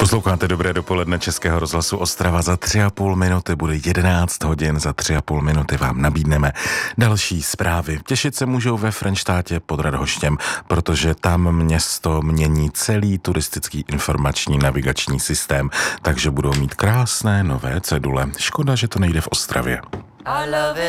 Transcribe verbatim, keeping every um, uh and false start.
Posloucháte Dobré dopoledne Českého rozhlasu Ostrava. Za tři a půl minuty bude jedenáct hodin, za tři a půl minuty vám nabídneme další zprávy. Těšit se můžou ve Frenštátě pod Radhoštěm, protože tam město mění celý turistický informační navigační systém, takže budou mít krásné nové cedule. Škoda, že to nejde v Ostravě.